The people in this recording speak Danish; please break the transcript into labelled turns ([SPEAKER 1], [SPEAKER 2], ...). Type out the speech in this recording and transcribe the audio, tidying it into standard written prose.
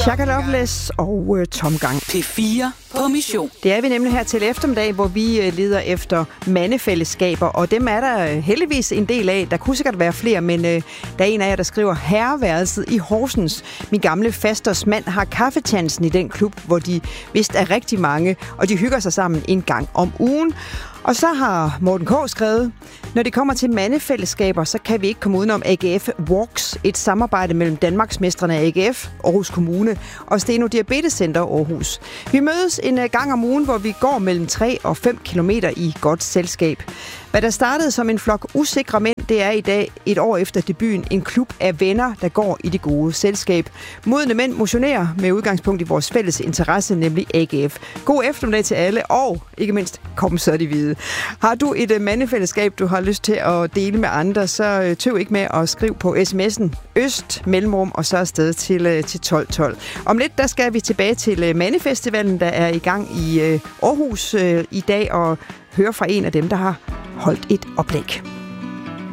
[SPEAKER 1] Shaka Loveless og Tomgang.
[SPEAKER 2] P4 på mission.
[SPEAKER 1] Det er vi nemlig her til eftermiddag, hvor vi leder efter mandefællesskaber, og dem er der heldigvis en del af. Der kunne sikkert være flere, men der er en af jer, der skriver herreværelset i Horsens. Min gamle fasters mand har kaffetjansen i den klub, hvor de vist er rigtig mange, og de hygger sig sammen en gang om ugen. Og så har Morten K. skrevet, når det kommer til mandefællesskaber, så kan vi ikke komme udenom AGF Walks, et samarbejde mellem Danmarksmestrene af AGF, Aarhus Kommune og Steno Diabetescenter Aarhus. Vi mødes en gang om ugen, hvor vi går mellem 3 og 5 kilometer i godt selskab. Hvad der startede som en flok usikre mænd, det er i dag, et år efter debuten, en klub af venner, der går i det gode selskab. Modne mænd motionerer med udgangspunkt i vores fælles interesse, nemlig AGF. God eftermiddag til alle, og ikke mindst, kom så de hvide. Har du et mandefællesskab, du har lyst til at dele med andre, så tøv ikke med at skrive på sms'en Øst mellemrum og så afsted til 1212. Om lidt, der skal vi tilbage til Mandefestivalen, der er i gang i Aarhus i dag, og høre fra en af dem, der har holdt et oplæg.